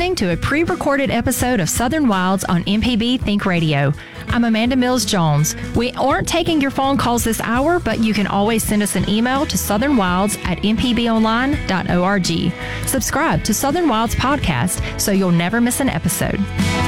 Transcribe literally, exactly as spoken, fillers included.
listening to a pre-recorded episode of Southern Wilds on M P B Think Radio. I'm Amanda Mills Jones. We aren't taking your phone calls this hour, but you can always send us an email to southernwilds at m p b online dot org. Subscribe to Southern Wilds Podcast so you'll never miss an episode.